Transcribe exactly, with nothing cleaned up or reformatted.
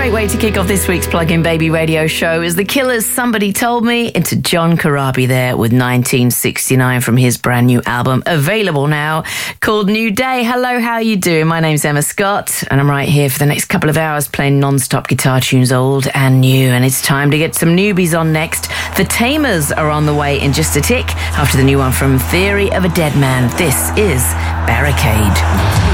great way to kick off this week's Plug-in Baby radio show is The Killers' Somebody Told Me into John Corabi there with nineteen sixty-nine from his brand new album, available now, called New Day. Hello, how you doing? My name's Emma Scott, and I'm right here for the next couple of hours playing non-stop guitar tunes, old and new. And it's time to get some newbies on next. The Tamers are on the way in just a tick after the new one from Theory of a Dead Man. This is Barricade.